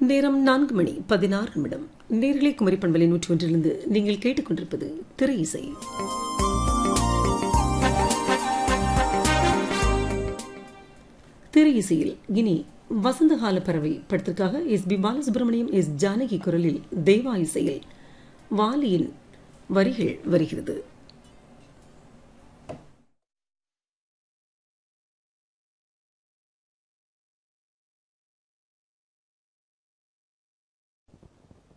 நேரம் 4:16. நேர்களை குமரி பண்பலை 101 நீங்கள் கேட்டுக்கொண்டிருப்பது திரை இசை. திரை இசையில் இனி வசந்தகால பறவை படத்திற்காக எஸ்.பி. பாலசுப்ரமணியம், எஸ். ஜானகி குரலில் தேவா இசையில் வாலியின் வரிகள் வருகிறது.